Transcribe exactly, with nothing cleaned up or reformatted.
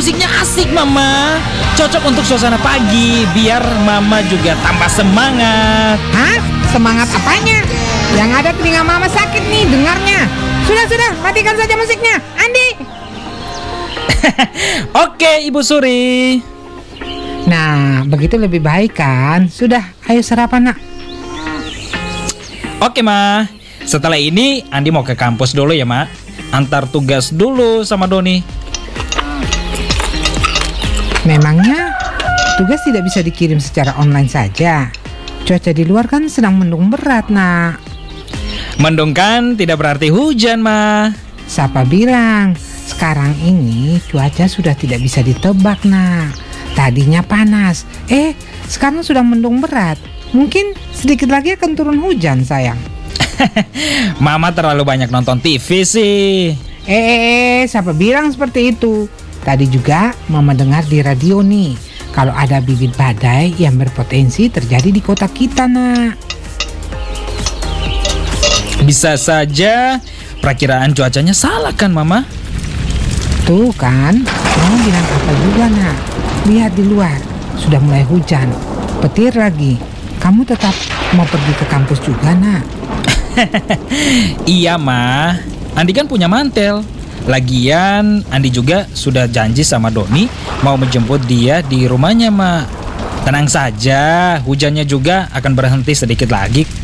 musiknya asik Mama. Cocok untuk suasana pagi, biar Mama juga tambah semangat. Hah? Semangat apanya? Yang ada telinga Mama sakit nih dengarnya. Sudah, sudah, matikan saja musiknya. Andi. Oke Ibu Suri. Nah, begitu lebih baik kan? Sudah, ayo sarapan nak. Oke Ma. Setelah ini Andi mau ke kampus dulu ya Ma. Antar tugas dulu sama Doni. Memangnya tugas tidak bisa dikirim secara online saja? Cuaca di luar kan sedang mendung berat nak. Mendung kan tidak berarti hujan Ma. Siapa bilang? Sekarang ini cuaca sudah tidak bisa ditebak nak. Tadinya panas, eh sekarang sudah mendung berat. Mungkin sedikit lagi akan turun hujan sayang. Mama terlalu banyak nonton T V sih. Eh, eh, eh, siapa bilang seperti itu? Tadi juga Mama dengar di radio nih, kalau ada bibit badai yang berpotensi terjadi di kota kita nak. Bisa saja perakiraan cuacanya salah kan Mama? Tuh kan, Mama bilang apa juga nak. Lihat di luar, sudah mulai hujan. Petir lagi. Kamu tetap mau pergi ke kampus juga nak? Iya Ma, Andi kan punya mantel. Lagian Andi juga sudah janji sama Doni mau menjemput dia di rumahnya Ma. Tenang saja, hujannya juga akan berhenti sedikit lagi.